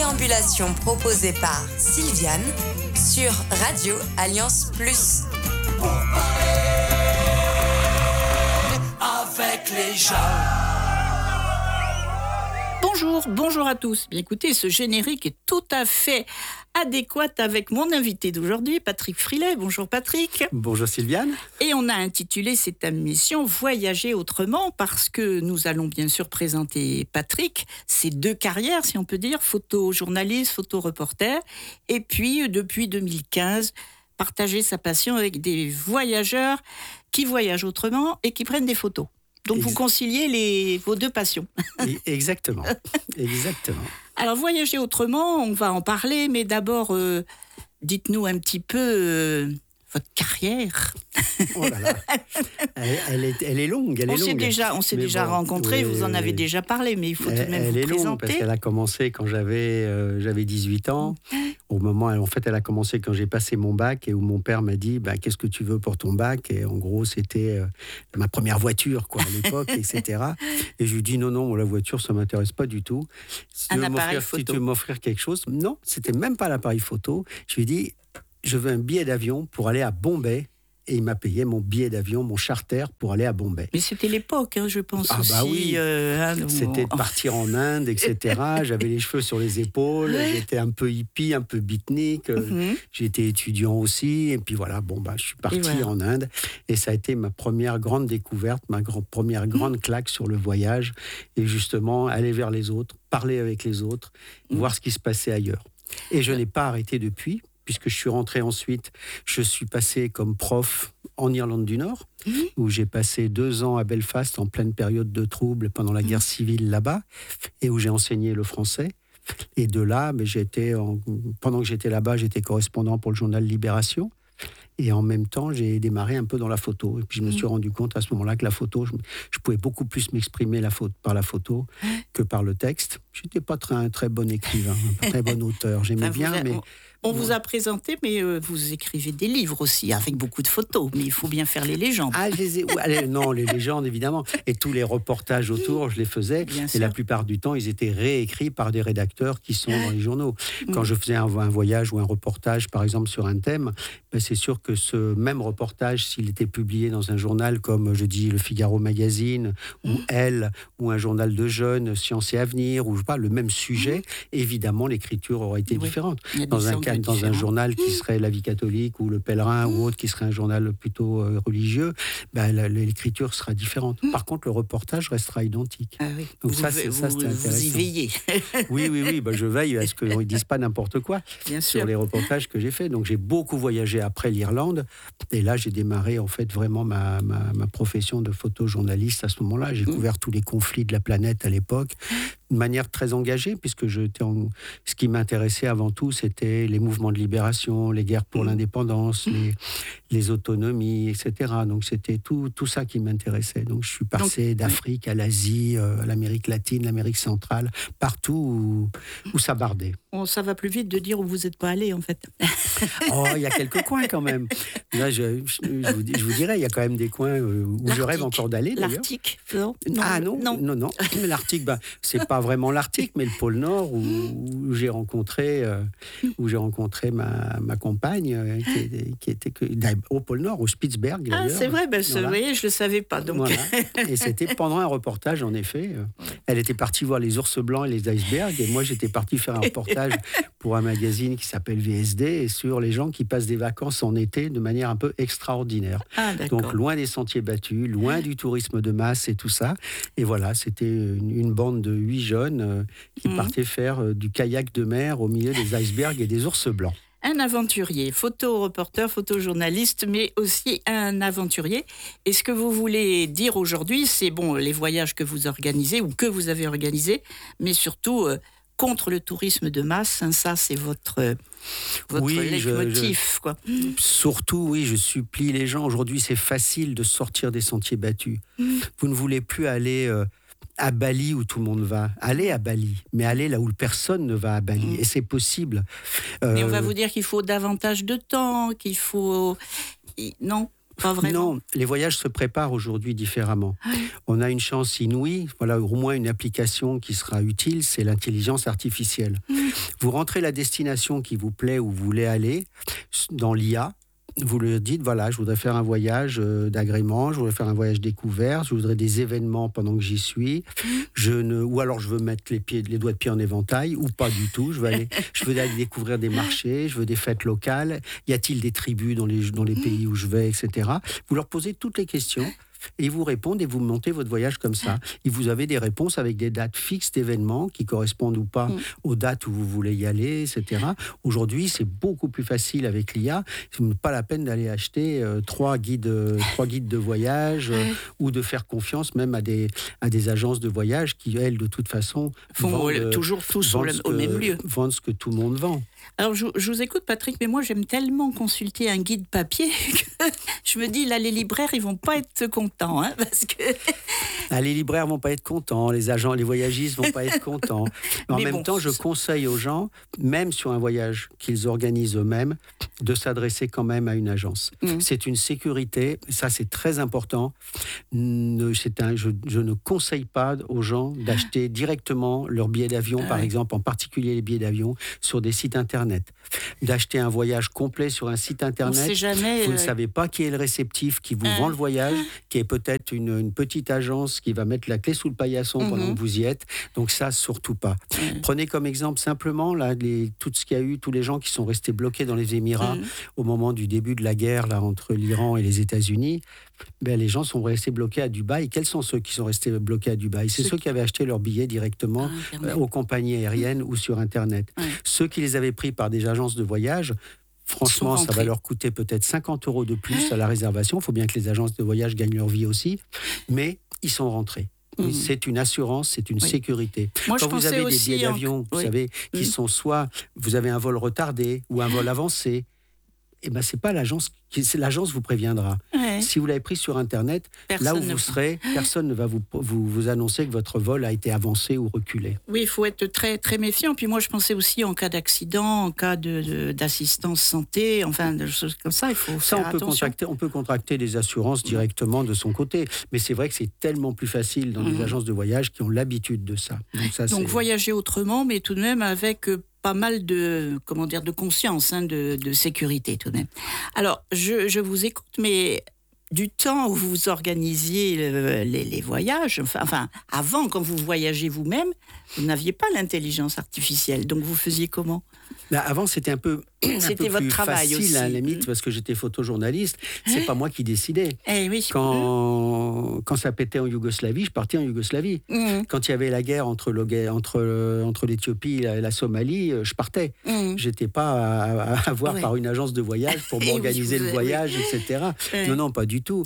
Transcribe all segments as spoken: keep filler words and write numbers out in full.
déambulation proposée par Sylviane sur Radio Alliance Plus. Avec les gens. Bonjour, bonjour à tous. Bien écoutez, ce générique est tout à fait adéquat avec mon invité d'aujourd'hui, Patrick Frilet. Bonjour Patrick. Bonjour Sylviane. Et on a intitulé cette émission « Voyager autrement » parce que nous allons bien sûr présenter Patrick, ses deux carrières, si on peut dire, photojournaliste, photoreporter, et puis depuis deux mille quinze, partager sa passion avec des voyageurs qui voyagent autrement et qui prennent des photos. Donc, Ex- vous conciliez les, vos deux passions. Exactement, exactement. Alors, voyager autrement, on va en parler, mais d'abord, euh, dites-nous un petit peu euh, votre carrière. Oh là là, elle, elle, est, elle est longue, elle on est s'est longue. déjà, on s'est mais déjà bon, rencontrés, oui, vous en oui, avez oui. déjà parlé, mais il faut tout de elle, même elle vous est présenter. longue parce qu'elle a commencé quand j'avais, euh, j'avais dix-huit ans. Au moment, en fait, elle a commencé quand j'ai passé mon bac et où mon père m'a dit bah, « Qu'est-ce que tu veux pour ton bac ?» Et en gros, c'était euh, ma première voiture quoi, à l'époque, et cetera. Et je lui dis « Non, non, la voiture, ça ne m'intéresse pas du tout. Si tu Un veux appareil m'offrir, photo. si tu veux m'offrir quelque chose... » Non, c'était même pas l'appareil photo. Je lui dis « Je veux un billet d'avion pour aller à Bombay. » Et il m'a payé mon billet d'avion, mon charter pour aller à Bombay. Mais c'était l'époque, hein, je pense ah aussi. bah oui. euh, hein, C'était de on... partir en Inde, et cetera. J'avais les cheveux sur les épaules, j'étais un peu hippie, un peu beatnik. Mm-hmm. J'étais étudiant aussi. Et puis voilà, bon, bah, je suis parti voilà. en Inde. Et ça a été ma première grande découverte, ma grand, première grande mm-hmm. claque sur le voyage. Et justement, aller vers les autres, parler avec les autres, mm-hmm. voir ce qui se passait ailleurs. Et je n'ai pas arrêté depuis. Puisque je suis rentré ensuite, je suis passé comme prof en Irlande du Nord, mmh. où j'ai passé deux ans à Belfast en pleine période de troubles pendant la guerre civile là-bas, et où j'ai enseigné le français. Et de là, mais j'étais en, pendant que j'étais là-bas, j'étais correspondant pour le journal Libération. Et en même temps, j'ai démarré un peu dans la photo. Et puis, je me suis rendu compte à ce moment-là que la photo, je, je pouvais beaucoup plus m'exprimer la faute, par la photo que par le texte. Je n'étais pas très, un très bon écrivain, un très bon auteur. J'aimais enfin, bien, a, mais... On, on vous a présenté, mais euh, vous écrivez des livres aussi, avec beaucoup de photos. Mais il faut bien faire les légendes. Ah, je les ai... ouais, non, les légendes, évidemment. Et tous les reportages autour, je les faisais. Bien et sûr. La plupart du temps, ils étaient réécrits par des rédacteurs qui sont dans les journaux. Quand mmh. je faisais un, un voyage ou un reportage, par exemple, sur un thème, ben, c'est sûr que ce même reportage, s'il était publié dans un journal comme, je dis, Le Figaro Magazine, ou Elle, ou un journal de jeunes, Sciences et Avenir, ou je sais pas, le même sujet, mmh. évidemment, l'écriture aurait été oui. différente. Dans un, cas, dans un journal qui serait La Vie catholique, ou Le Pèlerin, mmh. ou autre, qui serait un journal plutôt euh, religieux, ben, la, l'écriture sera différente. Mmh. Par contre, le reportage restera identique. Ah oui. Donc vous, ça, c'est, vous, ça, c'est intéressant. Vous y veillez. oui, oui, oui, ben, je veille à ce qu'on ne dise pas n'importe quoi Bien sur sûr. les reportages que j'ai faits. Donc, j'ai beaucoup voyagé après l'Irlande. Et là, j'ai démarré en fait vraiment ma, ma, ma profession de photojournaliste à ce moment-là. J'ai mmh. couvert tous les conflits de la planète à l'époque, de manière très engagée, puisque j'étais en... ce qui m'intéressait avant tout, c'était les mouvements de libération, les guerres pour mmh. l'indépendance, mmh. les, les autonomies, et cetera. Donc c'était tout, tout ça qui m'intéressait. Donc je suis passé Donc, d'Afrique oui. à l'Asie, euh, à l'Amérique latine, l'Amérique centrale, partout où, où ça bardait. Oh, ça va plus vite de dire où vous n'êtes pas allé, en fait. Oh, il y a quelques coins quand même. Là, je, je, je, vous, je vous dirais, il y a quand même des coins où L'Arctique. Je rêve encore d'aller, d'ailleurs. L'Arctique, non, non Ah non, non, non. non. Mais l'Arctique, ben, c'est pas vraiment l'Arctique, mais le pôle Nord où, où j'ai rencontré, euh, où j'ai rencontré ma, ma compagne, euh, qui, qui était que, au pôle Nord, au Spitzberg. Ah, d'ailleurs. c'est vrai, ben, voilà. Vous voyez, je le savais pas. Donc. Voilà. Et c'était pendant un reportage, en effet. Elle était partie voir les ours blancs et les icebergs, et moi, j'étais parti faire un reportage pour un magazine qui s'appelle V S D, et sur les gens qui passent des vacances en été de manière un peu extraordinaire. Ah, donc, loin des sentiers battus, loin du tourisme de masse et tout ça. Et voilà, c'était une, une bande de huit jeunes euh, qui mmh. partaient faire euh, du kayak de mer au milieu des icebergs et des ours blancs. Un aventurier, photo-reporter, photojournaliste, mais aussi un aventurier. Et ce que vous voulez dire aujourd'hui, c'est bon, les voyages que vous organisez ou que vous avez organisés, mais surtout euh, contre le tourisme de masse. Hein, ça, c'est votre, votre oui, leitmotiv, quoi. Surtout, oui, je supplie les gens. Aujourd'hui, c'est facile de sortir des sentiers battus. Mmh. Vous ne voulez plus aller... Euh, à Bali où tout le monde va. Allez à Bali, mais allez là où personne ne va à Bali. Mmh. Et c'est possible. Euh... Mais on va vous dire qu'il faut davantage de temps, qu'il faut... Non Pas vraiment. Non, les voyages se préparent aujourd'hui différemment. Ouais. On a une chance inouïe, voilà au moins une application qui sera utile, c'est l'intelligence artificielle. Mmh. Vous rentrez la destination qui vous plaît, où vous voulez aller, dans l'I A. Vous leur dites, voilà, je voudrais faire un voyage euh, d'agrément, je voudrais faire un voyage découvert, je voudrais des événements pendant que j'y suis, je ne, ou alors je veux mettre les, pieds, les doigts de pied en éventail, ou pas du tout, je veux, aller, je veux aller découvrir des marchés, je veux des fêtes locales, y a-t-il des tribus dans les, dans les pays où je vais, et cetera. Vous leur posez toutes les questions. Et ils vous répondent et vous montez votre voyage comme ça. Et vous avez des réponses avec des dates fixes d'événements qui correspondent ou pas mmh. aux dates où vous voulez y aller, et cetera. Aujourd'hui, c'est beaucoup plus facile avec l'I A. Ce n'est pas la peine d'aller acheter euh, trois, guides, euh, trois guides de voyage euh, ou de faire confiance même à des, à des agences de voyage qui, elles, de toute façon, font vendent, toujours tous au, au même lieu. Vendent ce que tout le monde vend. Alors, je, je vous écoute, Patrick, mais moi, j'aime tellement consulter un guide papier que je me dis, là, les libraires, ils vont pas être contents, hein, parce que... Ah, les libraires vont pas être contents, les agents, les voyagistes vont pas être contents. Mais en mais même bon, temps, je conseille aux gens, même sur un voyage qu'ils organisent eux-mêmes, de s'adresser quand même à une agence. Mmh. C'est une sécurité, ça c'est très important. C'est un, je, je ne conseille pas aux gens d'acheter directement leur billet d'avion, ah, par ouais. exemple, en particulier les billets d'avion, sur des sites internet. D'acheter un voyage complet sur un site internet, jamais, vous euh... ne savez pas qui est le réceptif, qui vous ah. vend le voyage, qui est peut-être une, une petite agence qui va mettre la clé sous le paillasson mmh. pendant que vous y êtes. Donc ça, surtout pas. Mmh. Prenez comme exemple simplement là, les, tout ce qu'il y a eu, tous les gens qui sont restés bloqués dans les Émirats mmh. au moment du début de la guerre là, entre l'Iran et les États-Unis. Ben, les gens sont restés bloqués à Dubaï. Quels sont ceux qui sont restés bloqués à Dubaï ? C'est ceux, ceux qui avaient acheté leurs billets directement ah, euh, aux compagnies aériennes ou sur Internet. Ouais. Ceux qui les avaient pris par des agences de voyage, franchement, ça va leur coûter peut-être cinquante euros de plus à la réservation. Il faut bien que les agences de voyage gagnent leur vie aussi. Mais ils sont rentrés. Mmh. C'est une assurance, c'est une oui. sécurité. Moi, Quand je vous avez des billets en... d'avion, vous oui. savez, qui mmh. sont soit vous avez un vol retardé ou un vol avancé, eh ben c'est pas l'agence qui, c'est l'agence vous préviendra. Ouais. Si vous l'avez pris sur Internet, personne là où vous serez, personne ne va vous, vous vous annoncer que votre vol a été avancé ou reculé. Oui, il faut être très très méfiant. Puis moi, je pensais aussi en cas d'accident, en cas de, de d'assistance santé, enfin de choses comme ça, il faut ça. Faire On peut attention. contracter, on peut contracter des assurances directement de son côté, mais c'est vrai que c'est tellement plus facile dans mmh. des agences de voyage qui ont l'habitude de ça. Donc, ça, Donc voyager autrement, mais tout de même avec euh, pas mal de, comment dire, de conscience, hein, de, de sécurité tout de même. Alors, je, je vous écoute, mais du temps où vous organisiez le, les, les voyages, enfin, enfin, avant, quand vous voyagez vous-même, vous n'aviez pas l'intelligence artificielle. Donc, vous faisiez comment ? Là, avant, c'était un peu, un c'était peu votre plus travail facile, aussi. à la limite, parce que j'étais photojournaliste. C'est pas moi qui décidais. Eh oui. Quand, quand ça pétait en Yougoslavie, je partais en Yougoslavie. Mmh. Quand il y avait la guerre entre, le, entre, entre l'Éthiopie et la, et la Somalie, je partais. Mmh. J'étais pas à, à voir oui. par une agence de voyage pour m'organiser oui, le voyage, oui. et cetera. Oui. Non, non, pas du tout.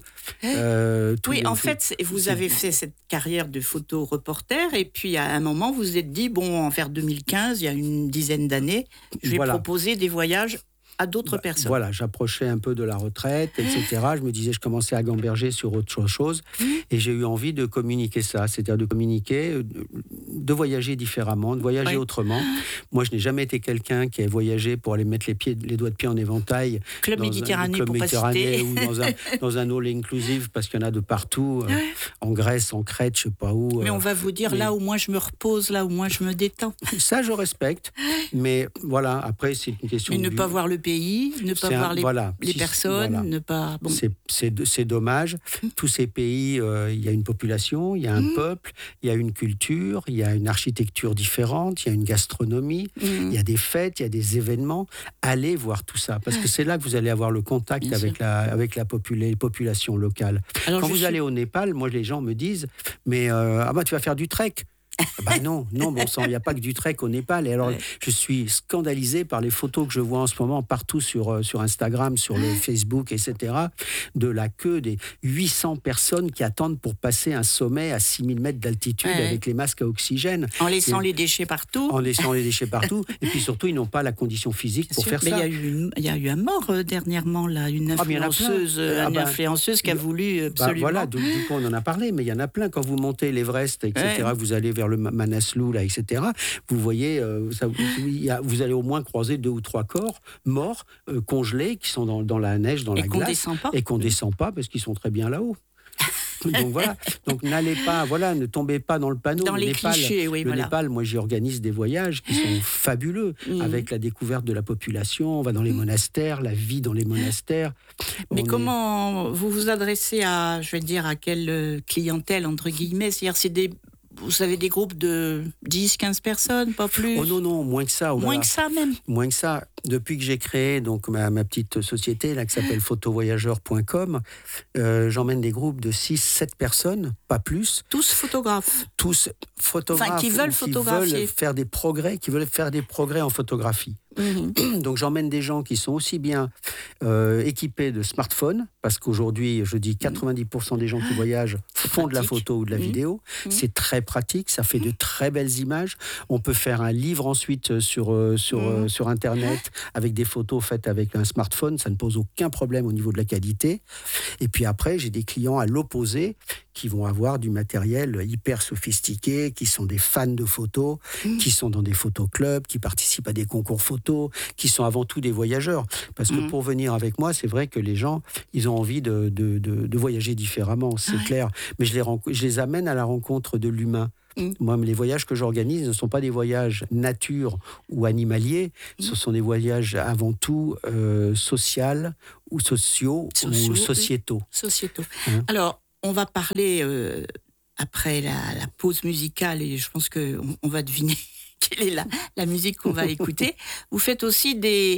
Euh, tout oui, les, en tout, fait, vous c'est... avez fait cette carrière de photo-reporter, et puis à un moment, vous vous êtes dit, bon, vers deux mille quinze, il y a une dizaine d'années, je vais voilà. proposer des voyages à d'autres bah, personnes. Voilà, j'approchais un peu de la retraite, et cetera. Je me disais, je commençais à gamberger sur autre chose, mmh. et j'ai eu envie de communiquer ça, c'est-à-dire de communiquer, de voyager différemment, de voyager oui. autrement. Moi, je n'ai jamais été quelqu'un qui a voyagé pour aller mettre les, pieds, les doigts de pied en éventail. Club dans Méditerranée, un club pour Méditerranée pas ou dans un, dans un all inclusive, parce qu'il y en a de partout, euh, en Grèce, en Crète, je ne sais pas où. Mais euh, on va vous dire, mais... là où moi je me repose, là où moi je me détends. Ça, je respecte, mais voilà, après, c'est une question mais de... ne pas voir le pays, ne pas voir un, les, voilà, les si, personnes, voilà. ne pas... Bon. C'est, c'est, c'est dommage. Mmh. Tous ces pays, euh, il y a une population, il y a un mmh. peuple, il y a une culture, il y a une architecture différente, il y a une gastronomie, mmh. il y a des fêtes, il y a des événements. Allez voir tout ça, parce que c'est là que vous allez avoir le contact Bien avec sûr. la, avec la popula- population locale. Alors, Quand vous suis... allez au Népal, moi les gens me disent, mais euh, ah bah, tu vas faire du trek. Bah non, non, bon sang, il n'y a pas que du trek au Népal. Et alors, ouais. je suis scandalisé par les photos que je vois en ce moment partout sur, sur Instagram, sur le Facebook, et cetera, de la queue des huit cents personnes qui attendent pour passer un sommet à six mille mètres d'altitude ouais. avec les masques à oxygène. En laissant et, les déchets partout. En laissant les déchets partout. Et puis surtout, ils n'ont pas la condition physique Bien pour sûr. faire Mais ça. Il y a eu une, il y a eu un mort euh, dernièrement, là, une influenceuse, ah, une ah, influenceuse bah, qui a voulu absolument... Bah, voilà, du, du coup, on en a parlé, mais il y en a plein. Quand vous montez l'Everest, et cetera, ouais. vous allez vers vers le Manaslu, là, et cetera, vous voyez, euh, ça, vous, y a, vous allez au moins croiser deux ou trois corps morts, euh, congelés, qui sont dans, dans la neige, dans et la qu'on glace. Descend pas. Et qu'on ne descend pas parce qu'ils sont très bien là-haut. Donc voilà, donc n'allez pas, voilà, ne tombez pas dans le panneau. Dans le les Népal, clichés, oui, le voilà. Népal, moi j'organise des voyages qui sont fabuleux, mmh. avec la découverte de la population, on va dans les mmh. monastères, la vie dans les monastères. Mais on comment est... vous vous adressez à, je vais dire, à quelle clientèle, entre guillemets, c'est-à-dire c'est des... Vous avez des groupes de dix, quinze personnes, pas plus? Oh non, non, moins que ça. Oh moins que ça même? Moins que ça. Depuis que j'ai créé donc, ma, ma petite société là, qui s'appelle photovoyageur point com, euh, j'emmène des groupes de six, sept personnes, pas plus. Tous photographes? Tous photographes. Enfin, qui veulent photographier. Qui veulent faire des progrès, qui veulent faire des progrès en photographie. Mmh. Donc j'emmène des gens qui sont aussi bien euh, équipés de smartphones, parce qu'aujourd'hui, je dis quatre-vingt-dix pour cent des gens qui voyagent font de la photo ou de la mmh. vidéo. Mmh. C'est très pratique, ça fait de très belles images. On peut faire un livre ensuite sur, euh, sur, mmh. euh, sur Internet avec des photos faites avec un smartphone, ça ne pose aucun problème au niveau de la qualité. Et puis après, j'ai des clients à l'opposé qui vont avoir du matériel hyper sophistiqué, qui sont des fans de photos, mmh. qui sont dans des photoclubs, qui participent à des concours photos, qui sont avant tout des voyageurs. Parce que mmh. pour venir avec moi, c'est vrai que les gens, ils ont envie de, de, de, de voyager différemment, c'est ouais. clair. Mais je les, je les amène à la rencontre de l'humain. Mmh. Moi, les voyages que j'organise ne sont pas des voyages nature ou animaliers, mmh. ce sont des voyages avant tout euh, sociaux ou sociaux, sociaux ou sociétaux. Oui. Sociétaux. Hein? Alors, on va parler euh, après la, la pause musicale et je pense qu'on on va deviner quelle est la, la musique qu'on va écouter. Vous faites aussi des,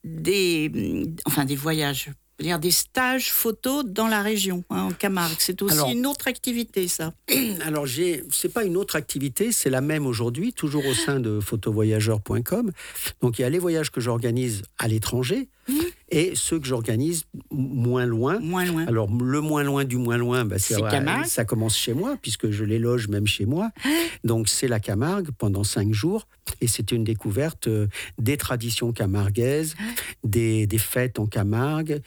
des, enfin des voyages, c'est-à-dire des stages photos dans la région, hein, en Camargue. C'est aussi alors, une autre activité, ça. Alors, j'ai, c'est pas une autre activité, c'est la même aujourd'hui, toujours au sein de photovoyageur point com. Donc, il y a les voyages que j'organise à l'étranger. Mmh. Et ceux que j'organise moins loin. Moins loin. Alors, le moins loin du moins loin, bah, c'est, c'est Camargue. Ça commence chez moi, puisque je les loge même chez moi. Donc, c'est la Camargue pendant cinq jours. Et c'est une découverte euh, des traditions camarguaises, des, des fêtes en Camargue,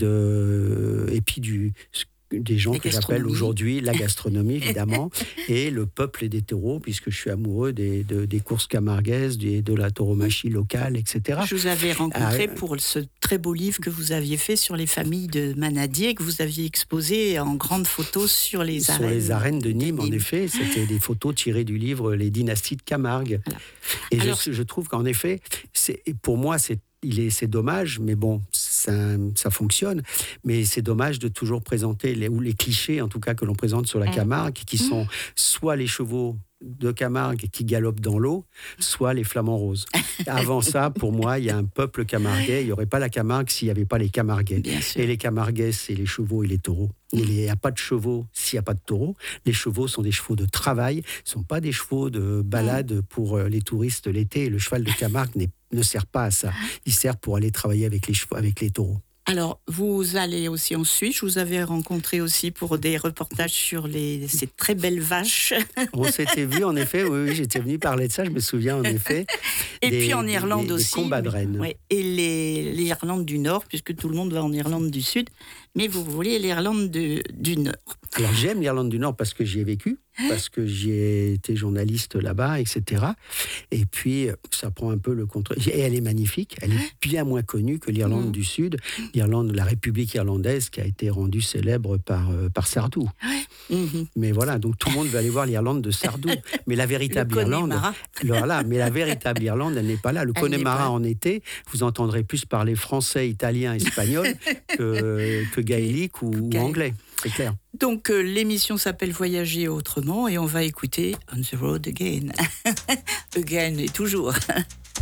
de, et puis du... des gens la que j'appelle aujourd'hui la gastronomie, évidemment, et le peuple des taureaux, puisque je suis amoureux des, de, des courses camarguaises, des, de la tauromachie locale, et cetera. Je vous avais rencontré ah, pour ce très beau livre que vous aviez fait sur les familles de Manadier, que vous aviez exposé en grandes photos sur les sur arènes. Sur les arènes de Nîmes, de Nîmes. En effet. C'était des photos tirées du livre Les dynasties de Camargue. Voilà. Et Alors, je, je trouve qu'en effet, c'est, pour moi, c'est Il est, c'est dommage, mais bon, ça, ça fonctionne. Mais c'est dommage de toujours présenter les, ou les clichés, en tout cas, que l'on présente sur la Camargue, qui sont soit les chevaux de Camargue qui galopent dans l'eau, soit les flamants roses. Avant ça, pour moi, il y a un peuple camarguais. Il n'y aurait pas la Camargue s'il n'y avait pas les Camarguais. Et les Camarguais, c'est les chevaux et les taureaux. Il n'y a pas de chevaux s'il n'y a pas de taureaux. Les chevaux sont des chevaux de travail, ne sont pas des chevaux de balade pour les touristes l'été. Et le cheval de Camargue n'est, ne sert pas à ça. Il sert pour aller travailler avec les chevaux, avec les taureaux. Alors, vous allez aussi en Suisse. Je vous avais rencontré aussi pour des reportages sur les, ces très belles vaches. On s'était vu, en effet. Oui, oui, j'étais venu parler de ça, je me souviens, en effet. Et des, puis en Irlande des, aussi. Des combats de rennes. Oui, et les, l'Irlande du Nord, puisque tout le monde va en Irlande du Sud. Mais vous voulez l'Irlande de, du Nord. Alors, j'aime l'Irlande du Nord parce que j'y ai vécu, parce que j'ai été journaliste là-bas, et cetera. Et puis, ça prend un peu le contre... Et elle est magnifique. Elle est bien moins connue que l'Irlande mmh. du Sud. L'Irlande, la République irlandaise qui a été rendue célèbre par, euh, par Sardou. Mmh. Mais voilà, donc tout le monde veut aller voir l'Irlande de Sardou. Mais la véritable le Irlande... Voilà, mais la véritable Irlande, elle n'est pas là. Le elle Connemara en été, vous entendrez plus parler français, italien, espagnol que, que gaélique ou, ou anglais. C'est clair. Donc, euh, l'émission s'appelle Voyager autrement et on va écouter On the Road Again. Again et toujours.